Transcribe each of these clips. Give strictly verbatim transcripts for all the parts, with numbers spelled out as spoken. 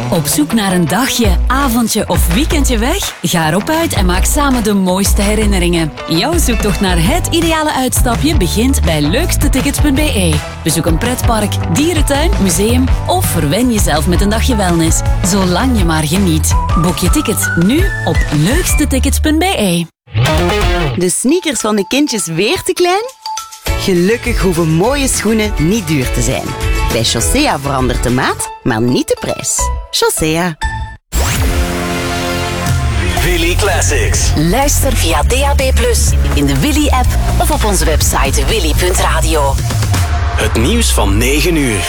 Op zoek naar een dagje, avondje of weekendje weg? Ga erop uit en maak samen de mooiste herinneringen. Jouw zoektocht naar het ideale uitstapje begint bij leukste tickets punt b e. Bezoek een pretpark, dierentuin, museum of verwen jezelf met een dagje wellness. Zolang je maar geniet. Boek je ticket nu op leukste tickets punt b e. De sneakers van de kindjes weer te klein? Gelukkig hoeven mooie schoenen niet duur te zijn. Bij Chaussea verandert de maat, maar niet de prijs. Chaussea. Willy Classics. Luister via D A B plus, in de Willy-app of op onze website willy punt radio. Het nieuws van negen uur.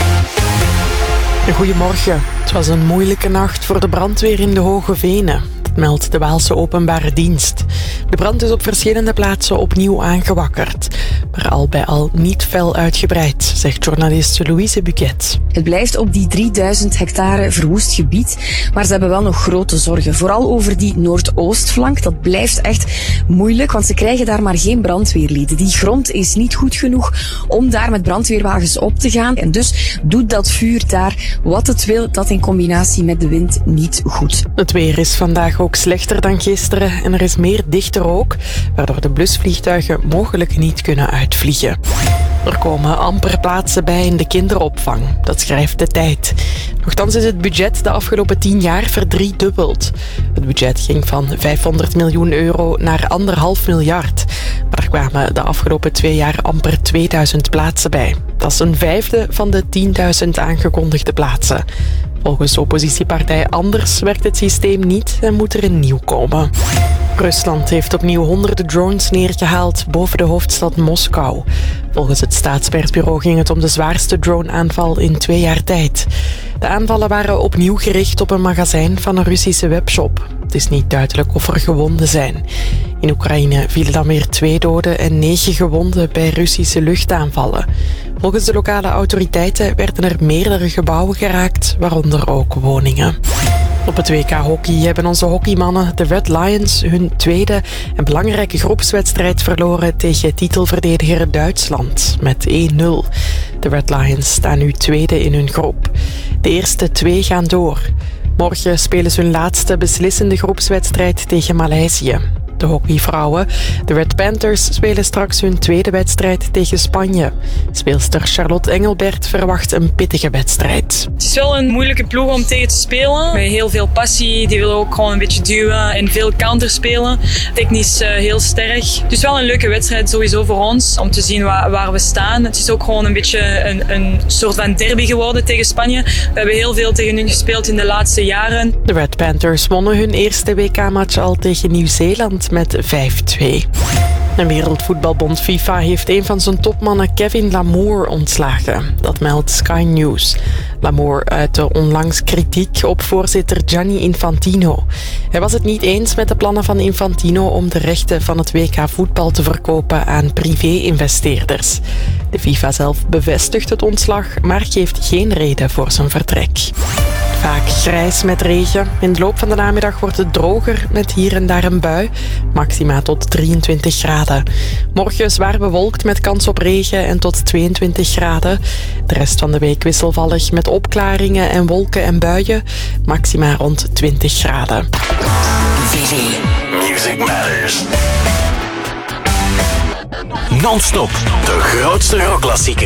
Goedemorgen. Het was een moeilijke nacht voor de brandweer in de Hoge Venen, meldt de Waalse Openbare Dienst. De brand is op verschillende plaatsen opnieuw aangewakkerd, maar al bij al niet fel uitgebreid, zegt journalist Louise Buquet. Het blijft op die drieduizend hectare verwoest gebied, maar ze hebben wel nog grote zorgen. Vooral over die noordoostflank, dat blijft echt moeilijk, want ze krijgen daar maar geen brandweerlieden. Die grond is niet goed genoeg om daar met brandweerwagens op te gaan. En dus doet dat vuur daar wat het wil, dat in combinatie met de wind niet goed. Het weer is vandaag ook slechter dan gisteren en er is meer dichte rook, waardoor de blusvliegtuigen mogelijk niet kunnen uitvliegen. Er komen amper plaatsen bij in de kinderopvang, dat schrijft De Tijd. Nochtans is het budget de afgelopen tien jaar verdriedubbeld. Het budget ging van vijfhonderd miljoen euro naar anderhalf miljard. Maar er kwamen de afgelopen twee jaar amper tweeduizend plaatsen bij. Dat is een vijfde van de tienduizend aangekondigde plaatsen. Volgens oppositiepartij Anders werkt het systeem niet en moet er een nieuw komen. Rusland heeft opnieuw honderden drones neergehaald boven de hoofdstad Moskou. Volgens het staatspersbureau ging het om de zwaarste drone-aanval in twee jaar tijd. De aanvallen waren opnieuw gericht op een magazijn van een Russische webshop. Het is niet duidelijk of er gewonden zijn. In Oekraïne vielen dan weer twee doden en negen gewonden bij Russische luchtaanvallen. Volgens de lokale autoriteiten werden er meerdere gebouwen geraakt, waaronder ook woningen. Op het W K hockey hebben onze hockeymannen, de Red Lions, hun tweede en belangrijke groepswedstrijd verloren tegen titelverdediger Duitsland met één nul. De Red Lions staan nu tweede in hun groep. De eerste twee gaan door. Morgen spelen ze hun laatste beslissende groepswedstrijd tegen Maleisië. De hockeyvrouwen, de Red Panthers, spelen straks hun tweede wedstrijd tegen Spanje. Speelster Charlotte Engelbert verwacht een pittige wedstrijd. Het is wel een moeilijke ploeg om tegen te spelen. Met heel veel passie, die willen ook gewoon een beetje duwen en veel counter spelen. Technisch uh, heel sterk. Dus wel een leuke wedstrijd sowieso voor ons, om te zien waar, waar we staan. Het is ook gewoon een beetje een, een soort van derby geworden tegen Spanje. We hebben heel veel tegen hun gespeeld in de laatste jaren. De Red Panthers wonnen hun eerste W K-match al tegen Nieuw-Zeeland met vijf twee. De Wereldvoetbalbond FIFA heeft een van zijn topmannen Kevin Lamour ontslagen. Dat meldt Sky News. Lamour uitte onlangs kritiek op voorzitter Gianni Infantino. Hij was het niet eens met de plannen van Infantino om de rechten van het W K voetbal te verkopen aan privé-investeerders. De FIFA zelf bevestigt het ontslag, maar geeft geen reden voor zijn vertrek. Vaak grijs met regen. In de loop van de namiddag wordt het droger met hier en daar een bui. Maxima tot drieëntwintig graden. Morgen zwaar bewolkt met kans op regen en tot tweeëntwintig graden. De rest van de week wisselvallig met opklaringen en wolken en buien. Maxima rond twintig graden. Willy. Music Matters. Non-stop. De grootste rockklassieker.